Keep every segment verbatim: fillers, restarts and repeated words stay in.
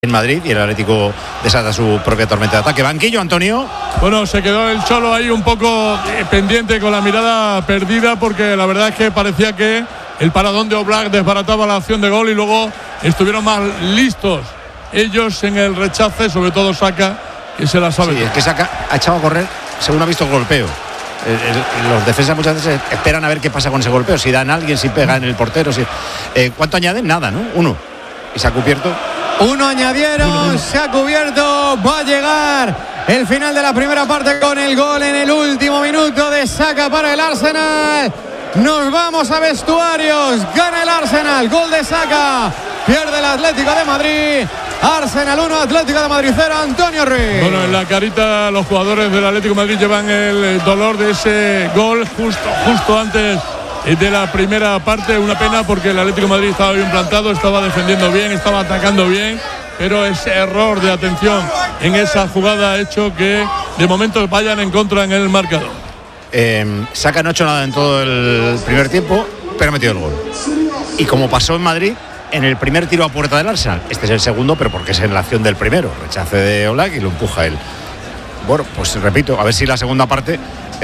en Madrid y el Atlético desata su propia tormenta de ataque. Banquillo, Antonio. Bueno, se quedó el Cholo ahí un poco eh, pendiente, con la mirada perdida, porque la verdad es que parecía que el paradón de Oblak desbarataba la acción de gol y luego estuvieron más listos ellos en el rechace, sobre todo Saka, que se la sabe. Sí, es que Saka ha echado a correr según ha visto el golpeo. El, el, los defensas muchas veces esperan a ver qué pasa con ese golpeo, si dan a alguien, si pega en el portero. Si, eh, ¿Cuánto añaden? Nada, ¿no? Uno. Y se ha cubierto. Uno añadieron, uno, uno. Se ha cubierto. Va a llegar el final de la primera parte con el gol en el último minuto de Saka para el Arsenal. Nos vamos a vestuarios. Gana el Arsenal. Gol de Saka. Pierde el Atlético de Madrid. Arsenal uno, Atlético de Madrid cero. Antonio Ruiz. Bueno, en la carita los jugadores del Atlético de Madrid llevan el dolor de ese gol justo, justo antes de la primera parte. Una pena, porque el Atlético de Madrid estaba bien plantado, estaba defendiendo bien, estaba atacando bien, pero ese error de atención en esa jugada ha hecho que de momento vayan en contra en el marcador. Eh, Saka no ha hecho nada en todo el primer tiempo, pero ha metido el gol. Y como pasó en Madrid, en el primer tiro a puerta del Arsenal, este es el segundo, pero porque es en la acción del primero, rechace de Oblak y lo empuja él. Bueno, pues repito, a ver si la segunda parte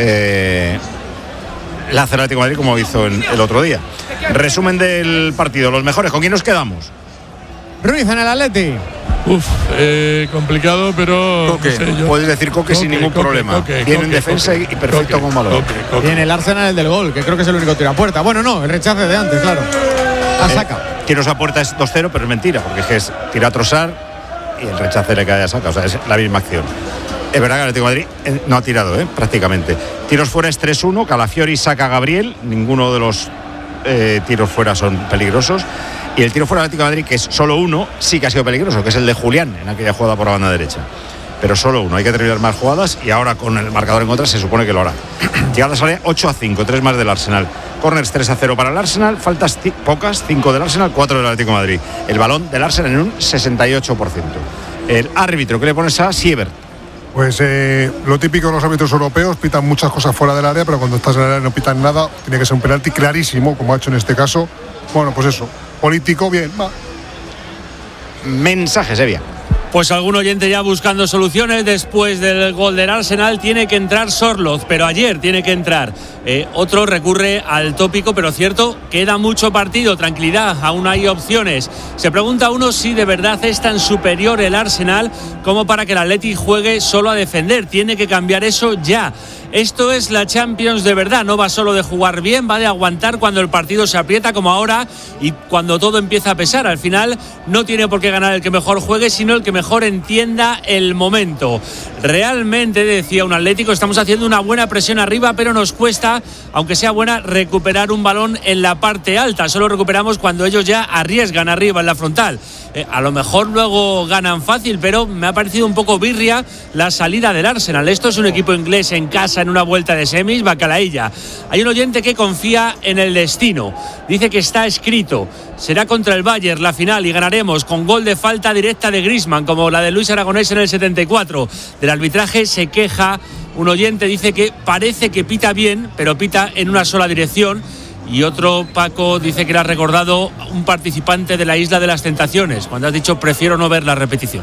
eh, la hace el Atlético de Madrid como hizo en el otro día. Resumen del partido, los mejores, ¿con quién nos quedamos? Ruiz en el Atleti. Uf, eh, complicado, pero Coque, no sé yo. Puedes decir Coque, Coque sin ningún Coque, problema. Coque, Viene Coque, en defensa Coque, y perfecto Coque, con balón. Y en el Arsenal el del gol, que creo que es el único tiro a puerta. Bueno, no, el rechace de antes, claro. A Saka. Eh, tiros a puerta es dos cero, pero es mentira, porque es que es tira a Trossard y el rechace le cae a Saka, o sea, es la misma acción. Es verdad que el Atlético de Madrid no ha tirado, ¿eh? Prácticamente. Tiros fuera es tres uno, Calafiori, Saka, Gabriel. Ninguno de los eh, tiros fuera son peligrosos. Y el tiro fuera del Atlético de Madrid, que es solo uno, sí que ha sido peligroso, que es el de Julián, en aquella jugada por la banda derecha. Pero solo uno, hay que terminar más jugadas y ahora con el marcador en contra se supone que lo hará. Llegadas sale ocho a cinco, tres más del Arsenal. Corners tres a cero para el Arsenal, faltas t- pocas, cinco del Arsenal, cuatro del Atlético de Madrid. El balón del Arsenal en un sesenta y ocho por ciento. El árbitro, ¿qué le pones a Siebert? Pues eh, lo típico de los árbitros europeos, pitan muchas cosas fuera del área, pero cuando estás en el área no pitan nada. Tiene que ser un penalti clarísimo, como ha hecho en este caso. Bueno, pues eso, político, bien, va. Mensajes, Evia. Pues algún oyente ya buscando soluciones después del gol del Arsenal. Tiene que entrar Sorloth, pero ayer tiene que entrar. Eh, otro recurre al tópico, pero cierto, queda mucho partido, tranquilidad, aún hay opciones. Se pregunta uno si de verdad es tan superior el Arsenal como para que el Atleti juegue solo a defender. Tiene que cambiar eso ya. Esto es la Champions de verdad, no va solo de jugar bien, va de aguantar cuando el partido se aprieta como ahora y cuando todo empieza a pesar. Al final no tiene por qué ganar el que mejor juegue, sino el que mejor entienda el momento. Realmente, decía un Atlético, estamos haciendo una buena presión arriba, pero nos cuesta, aunque sea buena, recuperar un balón en la parte alta. Solo recuperamos cuando ellos ya arriesgan arriba en la frontal. Eh, a lo mejor luego ganan fácil, pero me ha parecido un poco birria la salida del Arsenal. Esto es un equipo inglés en casa en una vuelta de semis, bacalaílla. Hay un oyente que confía en el destino. Dice que está escrito. Será contra el Bayern la final y ganaremos con gol de falta directa de Griezmann, como la de Luis Aragonés en el setenta y cuatro. Del arbitraje se queja un oyente, dice que parece que pita bien, pero pita en una sola dirección. Y otro, Paco, dice que le ha recordado un participante de la Isla de las Tentaciones, cuando has dicho prefiero no ver la repetición.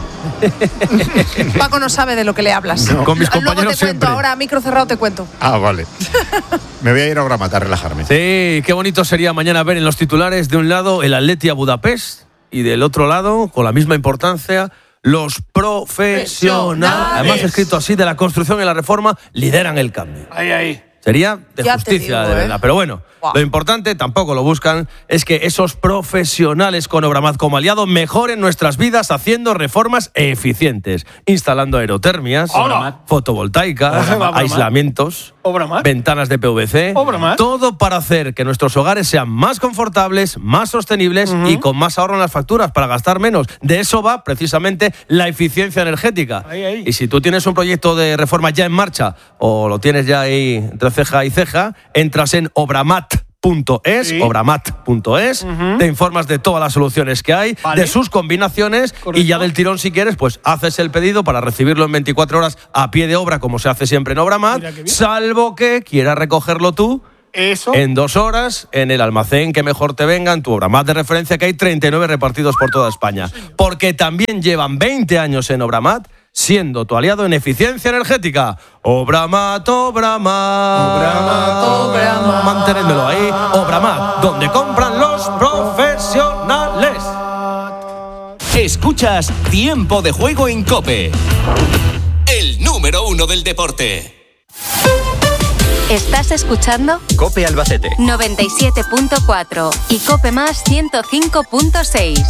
Paco no sabe de lo que le hablas. No. Con mis compañeros Luego te siempre. cuento, ahora a micro cerrado te cuento. Ah, vale. Me voy a ir ahora a matar, relajarme. Sí, qué bonito sería mañana ver en los titulares de un lado el Atleti a Budapest y del otro lado, con la misma importancia, los profesionales. Además, escrito así, de la construcción y la reforma, lideran el cambio. Ahí, ahí. Sería de Ya justicia, digo, de verdad. ¿eh? Pero bueno, wow. Lo importante, tampoco lo buscan, es que esos profesionales con Obramat como aliado mejoren nuestras vidas haciendo reformas eficientes, instalando aerotermias, Obramat. fotovoltaicas, Obramat. aislamientos, Obramat. ventanas de P V C, Obramat. todo para hacer que nuestros hogares sean más confortables, más sostenibles uh-huh. y con más ahorro en las facturas para gastar menos. De eso va precisamente la eficiencia energética. Ahí, ahí. Y si tú tienes un proyecto de reforma ya en marcha o lo tienes ya ahí entre ceja y ceja, entras en obramat punto es, sí. obramat punto es, uh-huh. te informas de todas las soluciones que hay, vale. de sus combinaciones. Correcto. Y ya del tirón, si quieres, pues haces el pedido para recibirlo en veinticuatro horas a pie de obra, como se hace siempre en Obramat, salvo que quieras recogerlo tú Eso. En dos horas, en el almacén que mejor te venga, en tu Obramat de referencia, que hay treinta y nueve repartidos por toda España. Porque también llevan veinte años en Obramat, siendo tu aliado en eficiencia energética. Obramat, Obramat. Obramat, Obramat. Mantenédmelo ahí. Obramat, donde compran los profesionales. Escuchas Tiempo de Juego en COPE. El número uno del deporte. ¿Estás escuchando? COPE Albacete noventa y siete punto cuatro y COPE Más ciento cinco punto seis.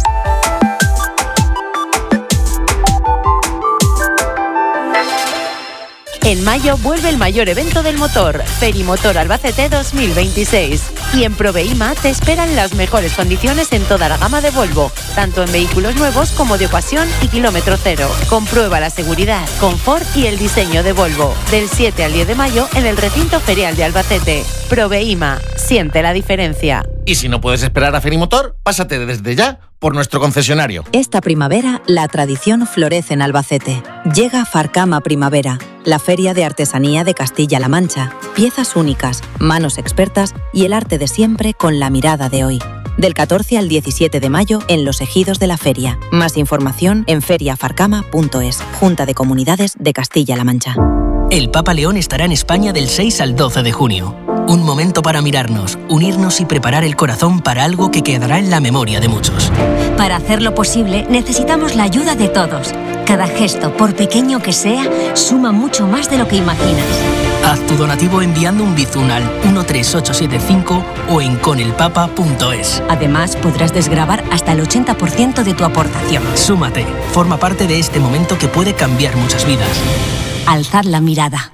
En mayo vuelve el mayor evento del motor, Ferimotor Albacete dos mil veintiséis. Y en Proveima te esperan las mejores condiciones en toda la gama de Volvo, tanto en vehículos nuevos como de ocasión y kilómetro cero. Comprueba la seguridad, confort y el diseño de Volvo. Del siete al diez de mayo en el recinto ferial de Albacete. Proveima, siente la diferencia. Y si no puedes esperar a Ferimotor, pásate desde ya por nuestro concesionario. Esta primavera, la tradición florece en Albacete. Llega Farcama Primavera, la feria de artesanía de Castilla-La Mancha. Piezas únicas, manos expertas y el arte de siempre con la mirada de hoy. Del catorce al diecisiete de mayo en los ejidos de la feria. Más información en feria farcama punto es, Junta de Comunidades de Castilla-La Mancha. El Papa León estará en España del seis al doce de junio. Un momento para mirarnos, unirnos y preparar el corazón para algo que quedará en la memoria de muchos. Para hacerlo posible, necesitamos la ayuda de todos. Cada gesto, por pequeño que sea, suma mucho más de lo que imaginas. Haz tu donativo enviando un bizum al uno tres ocho siete cinco o en conelpapa punto es. Además, podrás desgravar hasta el ochenta por ciento de tu aportación. Súmate, forma parte de este momento que puede cambiar muchas vidas. Alzad la mirada.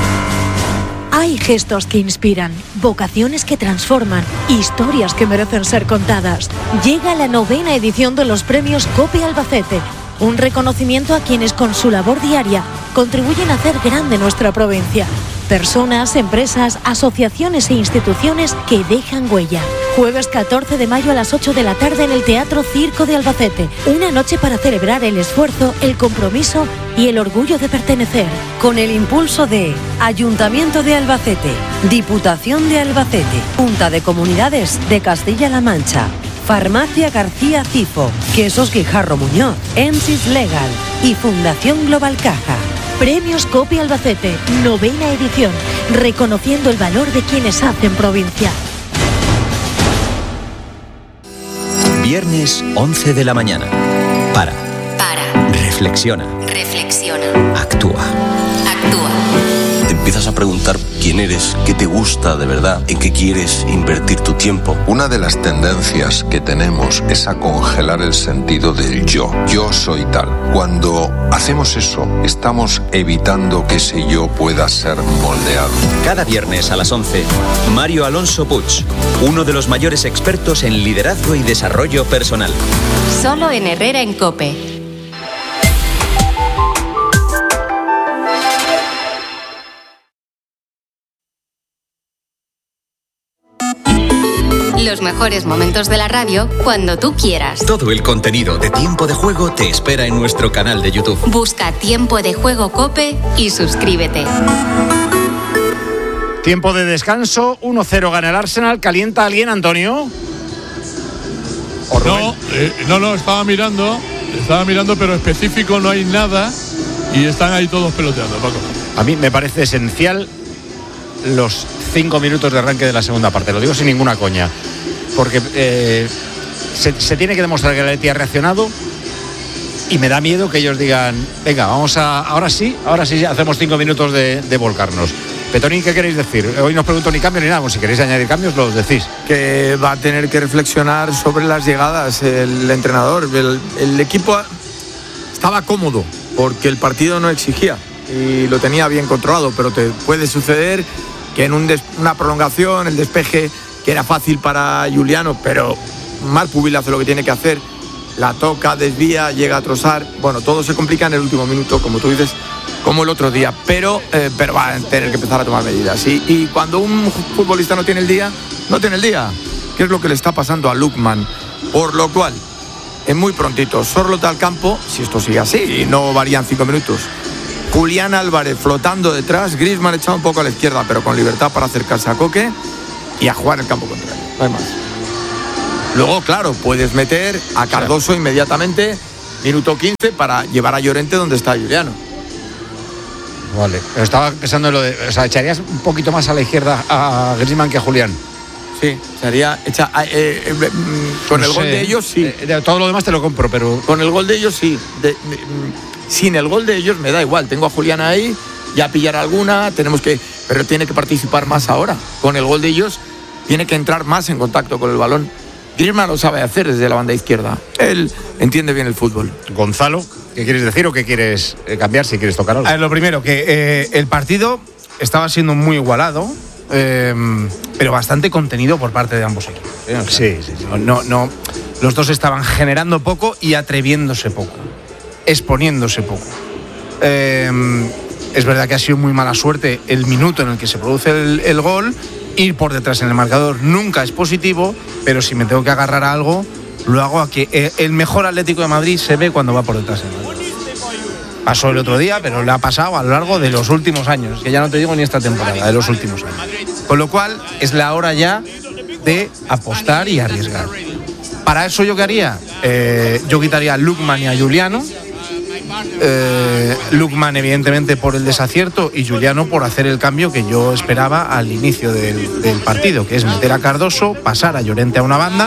Hay gestos que inspiran, vocaciones que transforman, historias que merecen ser contadas. Llega la novena edición de los premios COPE Albacete, un reconocimiento a quienes con su labor diaria contribuyen a hacer grande nuestra provincia. Personas, empresas, asociaciones e instituciones que dejan huella. Jueves catorce de mayo a las ocho de la tarde en el Teatro Circo de Albacete. Una noche para celebrar el esfuerzo, el compromiso y el orgullo de pertenecer. Con el impulso de Ayuntamiento de Albacete, Diputación de Albacete, Junta de Comunidades de Castilla-La Mancha, Farmacia García Cifo, Quesos Guijarro Muñoz, Emsis Legal y Fundación Global Caja. Premios COPE Albacete, novena edición, reconociendo el valor de quienes hacen provincia. Viernes once de la mañana. Para. Para. Reflexiona. Reflexiona. Actúa. Actúa. Te empiezas a preguntar quién eres, qué te gusta de verdad, en qué quieres invertir tu tiempo. Una de las tendencias que tenemos es a congelar el sentido del yo. Yo soy tal. Cuando hacemos eso, estamos evitando que ese yo pueda ser moldeado. Cada viernes a las once, Mario Alonso Puig, uno de los mayores expertos en liderazgo y desarrollo personal. Solo en Herrera en COPE. Los mejores momentos de la radio cuando tú quieras. Todo el contenido de Tiempo de Juego te espera en nuestro canal de YouTube. Busca Tiempo de Juego COPE y suscríbete. Tiempo descanso, uno cero gana el Arsenal. ¿Calienta alguien, Antonio? No, eh, no, no, estaba mirando, estaba mirando, pero específico no hay nada y están ahí todos peloteando, Paco. A mí me parece esencial los cinco minutos de arranque de la segunda parte, lo digo sin ninguna coña, porque eh, se, se tiene que demostrar que el Atleti ha reaccionado y me da miedo que ellos digan, venga, vamos a, ahora sí, ahora sí hacemos cinco minutos de, de volcarnos. Petoni, ¿qué queréis decir? Hoy no os pregunto ni cambio ni nada, pues si queréis añadir cambios lo decís. Que va a tener que reflexionar sobre las llegadas el entrenador. El, el equipo estaba cómodo porque el partido no exigía y lo tenía bien controlado, pero te puede suceder que en un des, una prolongación, el despeje que era fácil para Juliano, pero Marpubil hace lo que tiene que hacer, la toca, desvía, llega a trozar, bueno, todo se complica en el último minuto, como tú dices, como el otro día, pero, eh, pero va a tener que empezar a tomar medidas. Y, y cuando un futbolista no tiene el día, no tiene el día, que es lo que le está pasando a Lookman, por lo cual, es muy prontito, Sorloth al campo, si esto sigue así, y no varían cinco minutos. Julián Álvarez flotando detrás, Griezmann echado un poco a la izquierda, pero con libertad para acercarse a Coque, y a jugar en el campo contrario, no hay más. Luego, claro, puedes meter a Cardoso inmediatamente, minuto quince, para llevar a Llorente donde está Juliano. Vale, pero estaba pensando en lo de, o sea, echarías un poquito más a la izquierda a Griezmann que a Julián. Sí, sería echa, eh, eh, con no el sé. gol de ellos sí. Eh, de todo lo demás te lo compro, pero con el gol de ellos sí. De, de, sin el gol de ellos me da igual. Tengo a Julián ahí, ya pillar alguna, tenemos que, pero tiene que participar más ahora. Con el gol de ellos tiene que entrar más en contacto con el balón. Griezmann lo sabe hacer desde la banda izquierda. Él entiende bien el fútbol. Gonzalo, ¿qué quieres decir o qué quieres eh, cambiar si quieres tocar algo? A ver, lo primero, que eh, el partido estaba siendo muy igualado, eh, pero bastante contenido por parte de ambos equipos. ¿eh? O sea, sí, sí, sí. No, no, los dos estaban generando poco y atreviéndose poco, exponiéndose poco. Eh, es verdad que ha sido muy mala suerte el minuto en el que se produce el, el gol. Ir por detrás en el marcador nunca es positivo, pero si me tengo que agarrar a algo, lo hago a que el mejor Atlético de Madrid se ve cuando va por detrás en el marcador. Pasó el otro día, pero le ha pasado a lo largo de los últimos años, que ya no te digo ni esta temporada, de los últimos años. Con lo cual, es la hora ya de apostar y arriesgar. Para eso, ¿yo qué haría? Eh, yo quitaría a Lookman y a Juliano. Eh, Lookman evidentemente por el desacierto y Juliano por hacer el cambio que yo esperaba al inicio del, del partido, que es meter a Cardoso, pasar a Llorente a una banda,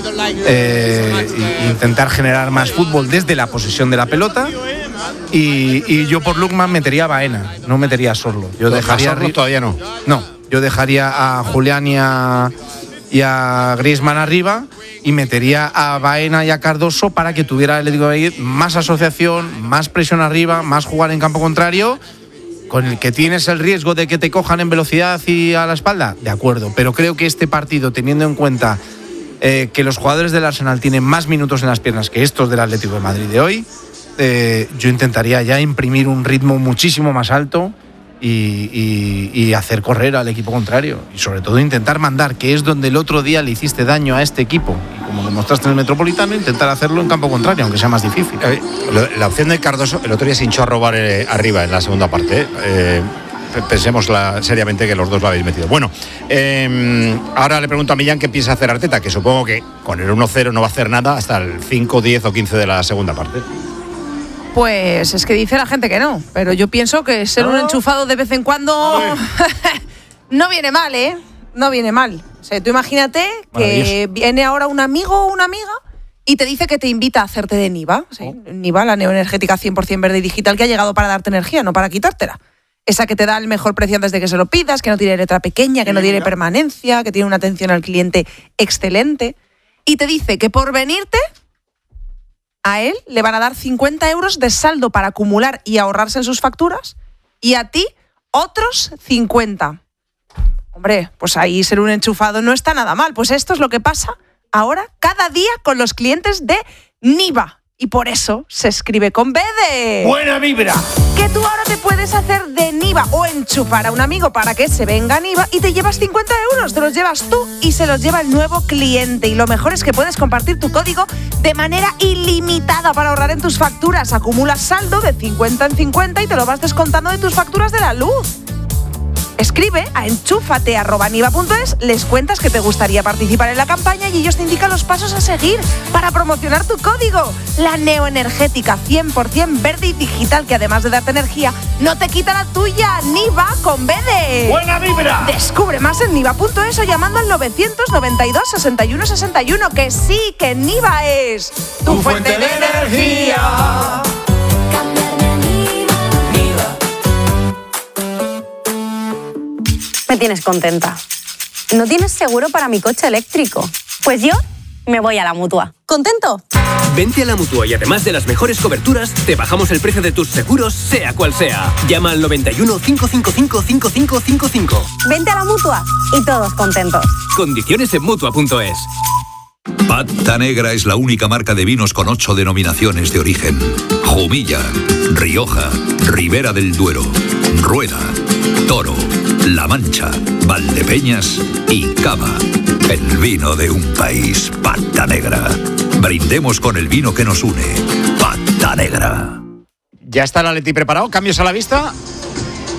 eh, e intentar generar más fútbol desde la posesión de la pelota, y, y yo por Lookman metería a Baena, no metería a Sorlo. Yo dejaría a Sorlo todavía no. No, yo dejaría a Julián y a, y a Griezmann arriba y metería a Baena y a Cardoso para que tuviera el Atlético de Madrid más asociación, más presión arriba, más jugar en campo contrario, con el que tienes el riesgo de que te cojan en velocidad y a la espalda, de acuerdo, pero creo que este partido, teniendo en cuenta eh, que los jugadores del Arsenal tienen más minutos en las piernas que estos del Atlético de Madrid de hoy, eh, yo intentaría ya imprimir un ritmo muchísimo más alto Y, y, y hacer correr al equipo contrario y sobre todo intentar mandar, que es donde el otro día le hiciste daño a este equipo y como demostraste en el Metropolitano, intentar hacerlo en campo contrario, aunque sea más difícil. Eh, la opción de Cardoso el otro día se hinchó a robar eh, arriba en la segunda parte. eh, pensemos la, seriamente que los dos lo habéis metido. Bueno, eh, ahora le pregunto a Millán qué piensa hacer Arteta, que supongo que con el uno cero no va a hacer nada hasta el cinco, diez o quince de la segunda parte. Pues es que dice la gente que no, pero yo pienso que ser un enchufado de vez en cuando no viene mal, ¿eh? No viene mal. O sea, tú imagínate que viene ahora un amigo o una amiga y te dice que te invita a hacerte de Niva. ¿Sí? Oh. Niva, la neoenergética cien por ciento verde y digital que ha llegado para darte energía, no para quitártela. Esa que te da el mejor precio antes de que se lo pidas, que no tiene letra pequeña, que no tiene permanencia, que tiene una atención al cliente excelente. Y te dice que por venirte, a él le van a dar cincuenta euros de saldo para acumular y ahorrarse en sus facturas, y a ti otros cincuenta. Hombre, pues ahí ser un enchufado no está nada mal. Pues esto es lo que pasa ahora cada día con los clientes de Niva. Y por eso se escribe con B de... ¡Buena vibra! Que tú ahora te puedes hacer de Niva o enchufar a un amigo para que se venga a Niva y te llevas cincuenta euros. Te los llevas tú y se los lleva el nuevo cliente. Y lo mejor es que puedes compartir tu código de manera ilimitada para ahorrar en tus facturas. Acumulas saldo de cincuenta en cincuenta y te lo vas descontando de tus facturas de la luz. Escribe a enchúfate arroba niva punto es, les cuentas que te gustaría participar en la campaña y ellos te indican los pasos a seguir para promocionar tu código. La neoenergética cien por ciento verde y digital que además de darte energía, no te quita la tuya. Niva con B de... ¡Buena vibra! Descubre más en niva punto es o llamando al novecientos noventa y dos sesenta y uno sesenta y uno. Que sí, que Niva es tu, tu fuente, fuente de energía. Me tienes contenta. ¿No tienes seguro para mi coche eléctrico? Pues yo me voy a la Mutua. ¿Contento? Vente a la Mutua y además de las mejores coberturas, te bajamos el precio de tus seguros, sea cual sea. Llama al noventa y uno, cinco cinco cinco, cinco cinco cinco cinco. Vente a la Mutua y todos contentos. Condiciones en Mutua punto es. Pata Negra es la única marca de vinos con ocho denominaciones de origen. Jumilla, Rioja, Ribera del Duero, Rueda, Toro, La Mancha, Valdepeñas y Cava. El vino de un país. Pata Negra. Brindemos con el vino que nos une. Pata Negra. ¿Ya está el Atleti preparado? ¿Cambios a la vista?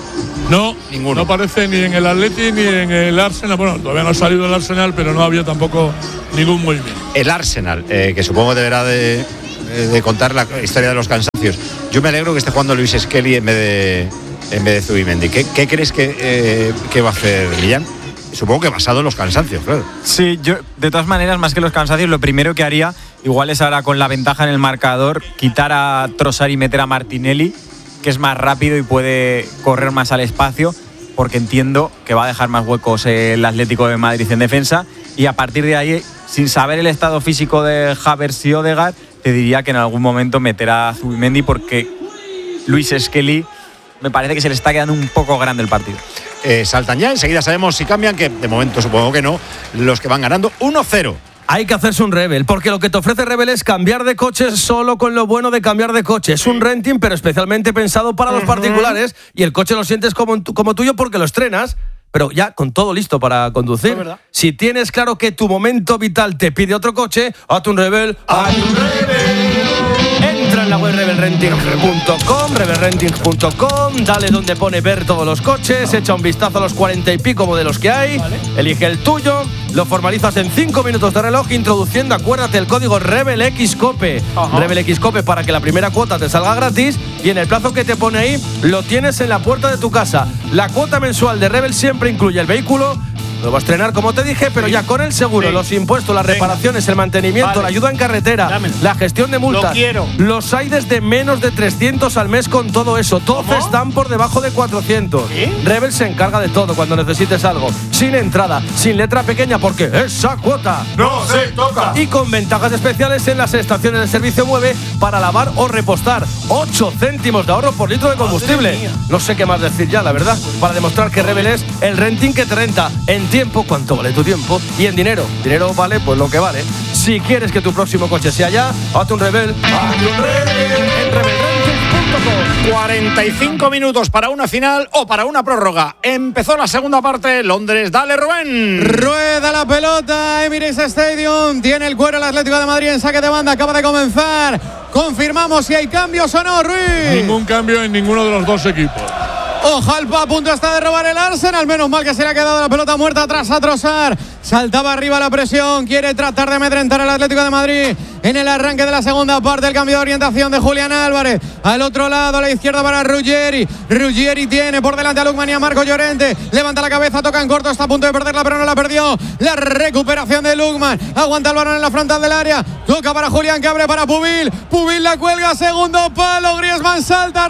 No, ninguno. No aparece ni en el Atleti ni en el Arsenal. Bueno, todavía no ha salido el Arsenal, pero no había tampoco ningún movimiento. El Arsenal, eh, que supongo deberá de, de contar la historia de los cansancios. Yo me alegro que esté jugando Luis Skelly en vez de, en vez de Zubimendi. ¿Qué, qué crees que, eh, que va a hacer Millán? Supongo que basado en los cansancios, claro. Sí, yo de todas maneras, más que los cansancios, lo primero que haría, igual es ahora con la ventaja en el marcador, quitar a Trossard y meter a Martinelli, que es más rápido y puede correr más al espacio, porque entiendo que va a dejar más huecos el Atlético de Madrid en defensa, y a partir de ahí, sin saber el estado físico de Havertz y Odegaard, te diría que en algún momento meterá a Zubimendi, porque Luis Skelly me parece que se le está quedando un poco grande el partido. Eh, saltan ya, enseguida sabemos si cambian, que de momento supongo que no, los que van ganando uno cero. Hay que hacerse un Rebel, porque lo que te ofrece Rebel es cambiar de coche solo con lo bueno de cambiar de coche. Es un renting, pero especialmente pensado para los uh-huh. particulares, y el coche lo sientes como, como tuyo porque lo estrenas, pero ya con todo listo para conducir. Si tienes claro que tu momento vital te pide otro coche, hazte un Rebel. ¡Hazte un Rebel! Entra en la web rebel renting punto com, rebel renting punto com, dale donde pone ver todos los coches, echa un vistazo a los cuarenta y pico modelos que hay, vale. Elige el tuyo, lo formalizas en cinco minutos de reloj introduciendo, acuérdate, el código RebelXCope. Uh-huh. RebelXCope para que la primera cuota te salga gratis, y en el plazo que te pone ahí lo tienes en la puerta de tu casa. La cuota mensual de Rebel siempre incluye el vehículo. Lo va a estrenar, como te dije, pero sí. ya con el seguro, sí. los impuestos, las reparaciones, el mantenimiento, vale. la ayuda en carretera, Dámelo. la gestión de multas. Lo quiero. Los hay desde menos de trescientos al mes con todo eso. Todos están por debajo de cuatrocientos. ¿Sí? Rebel se encarga de todo cuando necesites algo. Sin entrada, sin letra pequeña, porque esa cuota no se toca. Y con ventajas especiales en las estaciones de servicio Mueve para lavar o repostar. ocho céntimos de ahorro por litro de combustible. No sé qué más decir ya, la verdad, para demostrar que Rebel es el renting que te renta. En tiempo, ¿cuánto vale tu tiempo? Y en dinero, dinero vale pues lo que vale. Si quieres que tu próximo coche sea ya, hazte un Rebel. Hazte un Rebel en rebel renting punto com. cuarenta y cinco minutos para una final o para una prórroga. Empezó la segunda parte. Londres, dale, Rubén. Rueda la pelota, Emirates Stadium. Tiene el cuero el Atlético de Madrid en saque de banda. Acaba de comenzar. Confirmamos si hay cambios o no, Ruiz. Ningún cambio en ninguno de los dos equipos. Ojalpa a punto está de robar el Arsenal. Menos mal que se le ha quedado la pelota muerta atrás a Trossard. Saltaba arriba la presión. Quiere tratar de amedrentar al Atlético de Madrid en el arranque de la segunda parte. El cambio de orientación de Julián Álvarez. Al otro lado, a la izquierda para Ruggeri. Ruggeri tiene por delante a Lukman y a Marco Llorente. Levanta la cabeza, toca en corto. Está a punto de perderla, pero no la perdió. La recuperación de Lukman. Aguanta el balón en la frontal del área. Toca para Julián, que abre para Pubil. Pubil la cuelga. Segundo palo. Griezmann salta,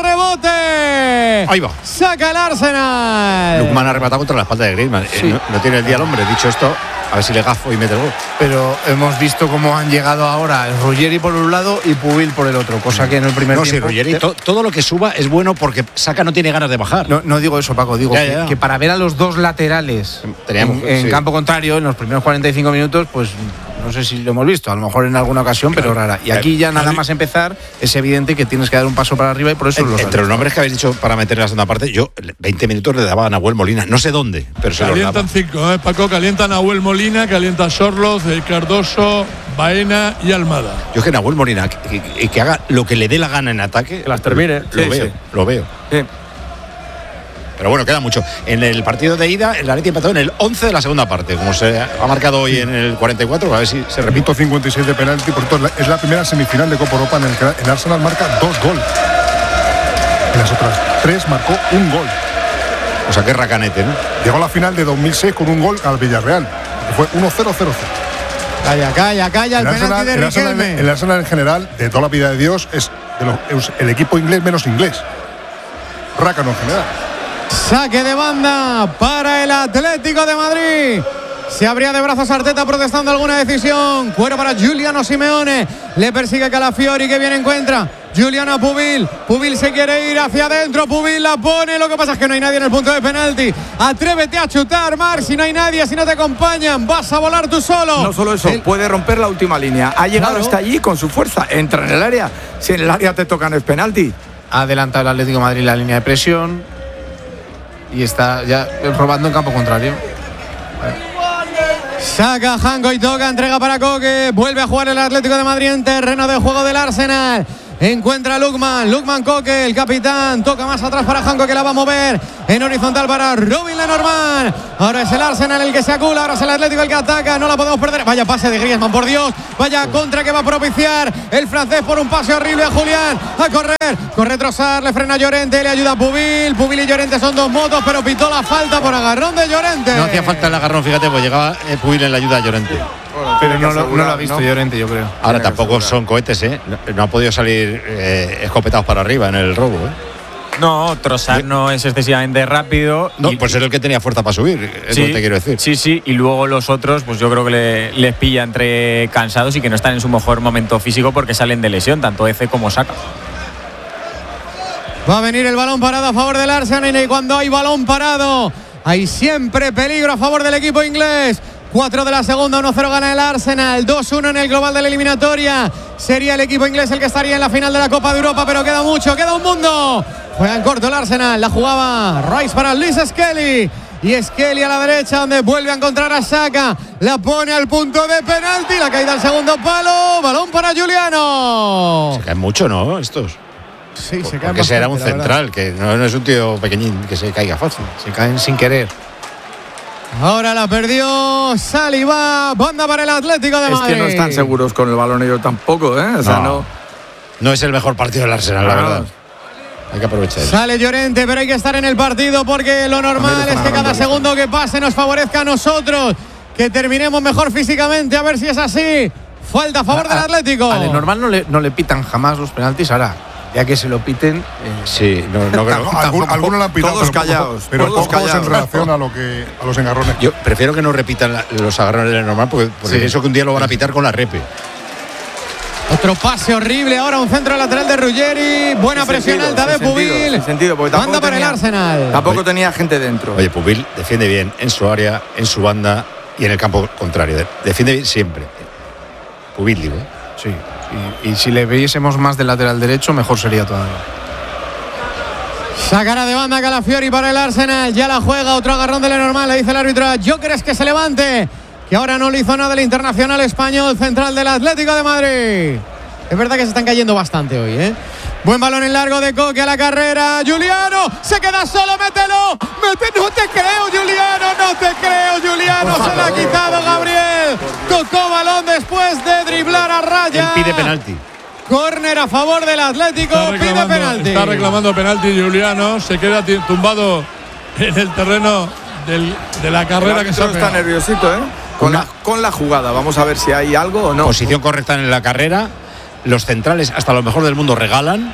rebote. Ahí va. Saca el Arsenal. Lukman ha rematado contra la espalda de Griezmann. Sí. Eh, no, no tiene el día el hombre. Dicho esto, a ver si le gafo y mete el gol. Pero hemos visto cómo han llegado ahora Ruggeri por un lado y Pubil por el otro, cosa que en el primer no, tiempo... No, sí, Ruggeri, to, todo lo que suba es bueno porque Saka no tiene ganas de bajar. No, no digo eso, Paco, digo ya, que, ya. que para ver a los dos laterales Teníamos, en, en sí. campo contrario, en los primeros cuarenta y cinco minutos, pues... No sé si lo hemos visto, a lo mejor en alguna ocasión, claro, pero rara. Y aquí ya nada más empezar, es evidente que tienes que dar un paso para arriba y por eso en, los Entre los nombres que habéis dicho para meter en la segunda parte, yo veinte minutos le daba a Nahuel Molina, no sé dónde, pero se los daba. Calientan cinco, ¿eh, Paco? Calienta Nahuel Molina, calienta Sorloz, Cardoso, Baena y Almada. Yo es que Nahuel Molina, que, que, que haga lo que le dé la gana en ataque, que las termine. Lo sí, veo, sí. lo veo. Sí. Pero bueno, queda mucho. En el partido de ida, el Atleti empató en el once de la segunda parte, como se ha marcado hoy en el cuarenta y cuatro, a ver si se repite. cincuenta y seis de penalti, por tanto, es la primera semifinal de Copa Europa en el que el Arsenal marca dos goles. En las otras tres marcó un gol. O sea, qué racanete, ¿no? Llegó a la final de dos mil seis con un gol al Villarreal, que fue uno cero cero cero. Calla, calla, calla, el, el penalti Arsenal, de el Arsenal, Riquelme. el Arsenal en general, de toda la vida de Dios, es, de los, es el equipo inglés menos inglés. Rácano en general. Saque de banda para el Atlético de Madrid. Se abría de brazos Arteta protestando alguna decisión. Fuera para Giuliano Simeone. Le persigue Calafiori, que bien encuentra. Giuliano Pubil. Pubil se quiere ir hacia adentro. Pubil la pone. Lo que pasa es que no hay nadie en el punto de penalti. Atrévete a chutar, Marc. Si no hay nadie, si no te acompañan, vas a volar tú solo. No solo eso, el... puede romper la última línea. Ha llegado claro. hasta allí con su fuerza. Entra en el área. Si en el área te tocan es penalti. Ha adelantado el Atlético de Madrid la línea de presión. Y está ya robando en campo contrario. Saca Janko y toca, entrega para Coque. Vuelve a jugar el Atlético de Madrid en terreno de juego del Arsenal. Encuentra a Lukman. Lukman Coque, el capitán. Toca más atrás para Janko, que la va a mover en horizontal para Robin Lenormand. Ahora es el Arsenal el que se acula. Ahora es el Atlético el que ataca. No la podemos perder. Vaya pase de Griezmann, por Dios. Vaya contra que va a propiciar el francés por un pase horrible a Julián. A correr. Corre Trossard, le frena Llorente, le ayuda a Pubil. Pubil y Llorente son dos motos, pero pitó la falta por agarrón de Llorente. No hacía falta el agarrón, fíjate, pues llegaba eh, Pubil en la ayuda a Llorente. Pero no, lo, no lo ha visto ¿no? Llorente, yo creo. Ahora tampoco son cohetes, ¿eh? No, no ha podido salir eh, escopetados para arriba en el robo, ¿eh? No, Trossard no es excesivamente rápido. No, y, pues es el que tenía fuerza para subir, es sí, lo que te quiero decir. Sí, sí, y luego los otros, pues yo creo que le, les pilla entre cansados y que no están en su mejor momento físico porque salen de lesión, tanto Eze como Saka. Va a venir el balón parado a favor del Arsenal, y cuando hay balón parado hay siempre peligro a favor del equipo inglés. cuatro de la segunda, uno cero gana el Arsenal, dos uno en el global de la eliminatoria. Sería el equipo inglés el que estaría en la final de la Copa de Europa, pero queda mucho, queda un mundo. Juega en corto el Arsenal, la jugaba Rice para Luis Skelly. Y Skelly a la derecha, donde vuelve a encontrar a Saka. La pone al punto de penalti, la caída al segundo palo. Balón para Giuliano. Se caen mucho, ¿no? Estos. Sí, Por, se caen porque será un bastante, central, que no, no es un tío pequeñín que se caiga fácil. Se caen sin querer. Ahora la perdió Saliba, banda para el Atlético de Madrid. Es que no están seguros con el balón ellos tampoco, ¿eh? O sea, no. No, no es el mejor partido del Arsenal, la verdad. Hay que aprovechar. Sale Llorente, pero hay que estar en el partido porque lo normal es que cada segundo que pase nos favorezca a nosotros, que terminemos mejor físicamente, a ver si es así. Falta a favor del Atlético. Al normal no le, no le pitan jamás los penaltis, ahora ya que se lo piten. Eh, sí, no, no creo. Algún, algunos lo han pitado, todos pero callados. Poco, pero todos pocos callados. en relación a, lo que, a los engarrones. Yo prefiero que no repitan la, los agarrones del normal, porque, porque Sí. pienso que un día lo van a pitar con la repe. Otro pase horrible, ahora un centro lateral de Ruggeri. Buena Sin presión sentido, alta de sin sentido, Pubil. sin sentido, porque tampoco Banda para tenía- el Arsenal. Tampoco tenía gente dentro. Oye, Pubil defiende bien en su área, en su banda y en el campo contrario. De- Defiende bien siempre. Pubil, digo. ¿eh? sí. Y, y si le viésemos más del lateral derecho, mejor sería todavía. Sacará de banda Calafiori para el Arsenal. Ya la juega, otro agarrón de Lenormand. Le dice el árbitro a Gyökeres que se levante, que ahora no le hizo nada el internacional español, central del Atlético de Madrid. Es verdad que se están cayendo bastante hoy, ¿eh? Buen balón en largo de Coque a la carrera. Giuliano se queda solo, mételo. Mete, no te creo, Giuliano, no te creo, Giuliano. Se la ha quitado Gabriel. Tocó balón después de driblar a raya. Él pide penalti. Córner a favor del Atlético, Está pide reclamando, penalti. está reclamando penalti Giuliano, se queda ti- tumbado en el terreno del- de la carrera que se ha está pegado. nerviosito, ¿eh? Con la, con la jugada. Vamos a ver si hay algo o no. Posición correcta en la carrera. Los centrales, hasta lo mejor del mundo, regalan.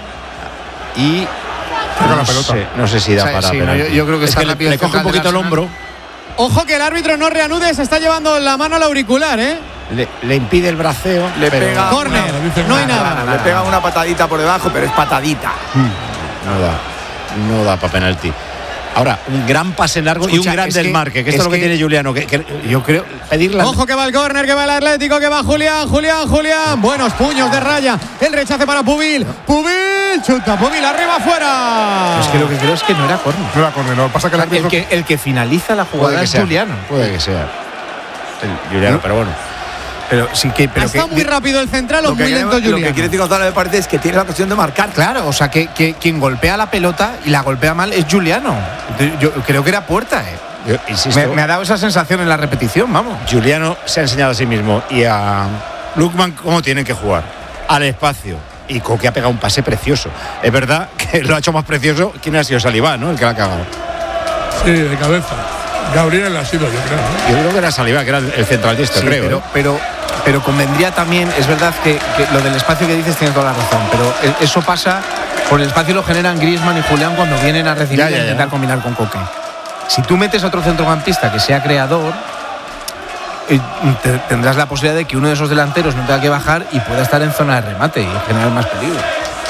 Y. Saca No la pelota. sé, no sé si da O sea, para sí, no, penalti. yo- yo creo que es está que le, rápido le el coge un central del poquito el Arsenal. hombro. Ojo que el árbitro no reanude, se está llevando la mano al auricular, ¿eh? Le, le impide el braceo. Le pero pega. Córner, nada, dice no hay nada, nada. Le pega una patadita por debajo, pero es patadita. No da. No da para penalti. Ahora, un gran pase largo y Escucha, un gran es del que- marque, que esto es es lo que, que- tiene Giuliano. Que, que Yo creo. pedirla. Ojo que va el córner, que va el Atlético, que va Julián, Julián, Julián. Buenos puños de raya. El rechace para Pubil. Pubil, chuta, Pubil, arriba, afuera. Es que lo que creo es que no era córner. No era córner, no. Pasa que el El árbitro. que, el que finaliza la Puede jugada que es sea. Giuliano. Puede que sea. El Giuliano, pero bueno. Pero sí que. Pero Está que, muy rápido el central o Lo que, muy lento quiere- lo que Julián. quiere decir Gonzalo me parece es que tiene la ocasión de marcar. Claro, o sea, que, que quien golpea la pelota y la golpea mal es Giuliano. Entonces, yo creo que era puerta, ¿eh? Yo insisto, Me, me ha dado esa sensación en la repetición, vamos. Giuliano se ha enseñado a sí mismo y a Lukman cómo tienen que jugar. Al espacio. Y Coque ha pegado un pase precioso. Es verdad que lo ha hecho más precioso. ¿Quién ha sido Saliba, no? El que la ha cagado. Sí, de cabeza. Gabriel ha sido, yo creo. ¿no? Yo creo que era Saliba, que era el central de esto, Sí, creo. pero, ¿eh? pero, pero convendría también, es verdad que, que lo del espacio que dices tiene toda la razón, pero e- eso pasa, por el espacio lo generan Griezmann y Julián cuando vienen a recibir Ya, ya, e intentar ya. combinar con Coque. Si tú metes a otro centrocampista que sea creador, eh, te- tendrás la posibilidad de que uno de esos delanteros no tenga que bajar y pueda estar en zona de remate y generar más peligro.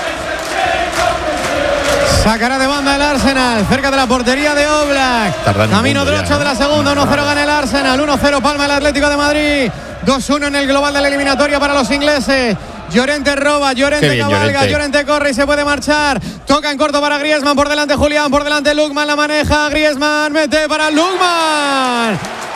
Sacará de banda el Arsenal, cerca de la portería de Oblak. Tardan un Camino mundo de ya, ocho ¿no? de la segunda, uno cero gana el Arsenal, uno cero palma el Atlético de Madrid, dos uno en el global de la eliminatoria para los ingleses. Llorente roba, Llorente Qué bien, cabalga, Llorente. Llorente corre y se puede marchar. Toca en corto para Griezmann, por delante Julián, por delante Lukman, la maneja Griezmann, mete para Lukman.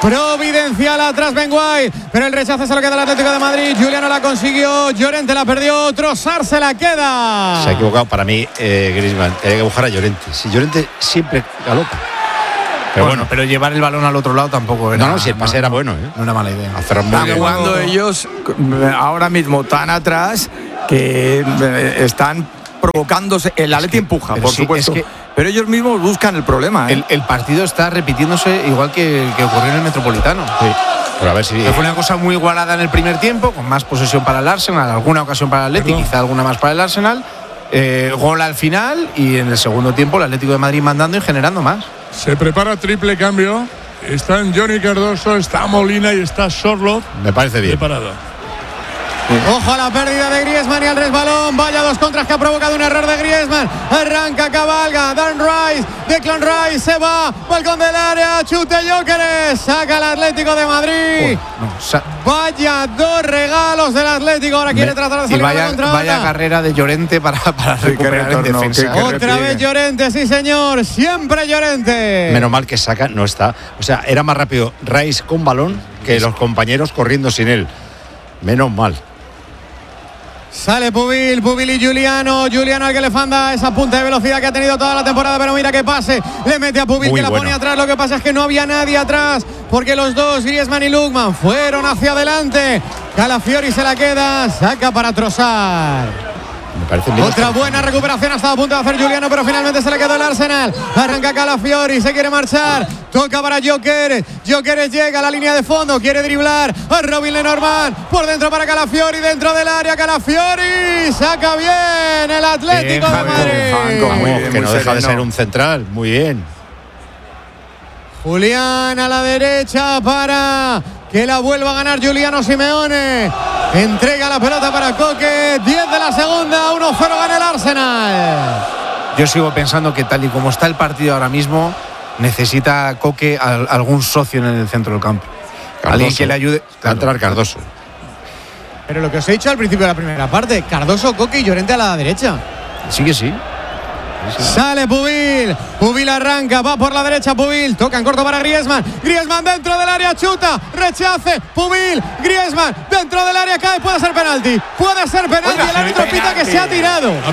providencial atrás Ben White, pero el rechazo se lo queda el Atlético de Madrid. Juliano la consiguió, Llorente la perdió, Trossard se la queda. Se ha equivocado para mí eh, Griezmann, tenía que buscar a Llorente. Si Llorente siempre galopa. Pero bueno, bueno, pero llevar el balón al otro lado tampoco era. No, no, si el pase no, era bueno, ¿eh? No era mala idea. Están jugando ellos ahora mismo tan atrás que están provocándose. El Atleti empuja, por sí, supuesto. Es que pero ellos mismos buscan el problema. ¿eh? El, el partido está repitiéndose igual que, que ocurrió en el Metropolitano. Sí. Pero a ver si. Fue una cosa muy igualada en el primer tiempo, con más posesión para el Arsenal, alguna ocasión para el Atleti, quizá alguna más para el Arsenal. Eh, gol al final y en el segundo tiempo el Atlético de Madrid mandando y generando más. Se prepara triple cambio. Están Johnny Cardoso, está Molina y está Sorloth. Me parece bien. Preparado. Sí. Ojo a la pérdida de Griezmann y al resbalón. Vaya dos contras que ha provocado un error de Griezmann. Arranca, cabalga. Dan Rice, Declan Rice se va. Balcón del área, chute Gyökeres. Saca el Atlético de Madrid. Oh, no, sa- vaya dos regalos del Atlético. Ahora quiere Me, tratar de salir vaya, contra vaya carrera de Llorente para, para sí, recuperar en defensa. Que, que Otra vez Llorente, sí señor. Siempre Llorente. Menos mal que saca, no está. O sea, era más rápido Rice con balón que los compañeros corriendo sin él. Menos mal. Sale Pubil, Pubil y Juliano. Juliano al que le fanda esa punta de velocidad que ha tenido toda la temporada, pero mira qué pase. Le mete a Pubil. Muy que la bueno. Pone atrás. Lo que pasa es que no había nadie atrás, porque los dos, Griezmann y Lookman, fueron hacia adelante. Calafiori se la queda, saca para Trossard. Me parece bien. Otra buena recuperación, ha estado a punto de hacer Juliano, pero finalmente se le quedó el Arsenal. Arranca Calafiori, se quiere marchar. Toca para Gyökeres. Gyökeres llega a la línea de fondo, quiere driblar a Robin Lenormand. Por dentro para Calafiori, dentro del área. Calafiori saca bien el Atlético bien, de Madrid. Vamos, muy bien, que no deja sereno. De ser un central. Muy bien. Julián a la derecha para que la vuelva a ganar Giuliano Simeone. Entrega la pelota para Koke. diez de la segunda, uno cero gana el Arsenal. Yo sigo pensando que tal y como está el partido ahora mismo, necesita Koke a, algún socio en el centro del campo. Cardoso. Alguien que le ayude. Claro. Va a entrar Cardoso. Pero lo que os he dicho al principio de la primera parte, Cardoso, Koke y Llorente a la derecha. Sí que sí. Sí. Sale Pubil, Pubil arranca, va por la derecha Pubil, toca en corto para Griezmann, Griezmann dentro del área, chuta, rechace, Pubil, Griezmann dentro del área, cae, puede ser penalti, puede ser penalti, el árbitro pita que se ha tirado.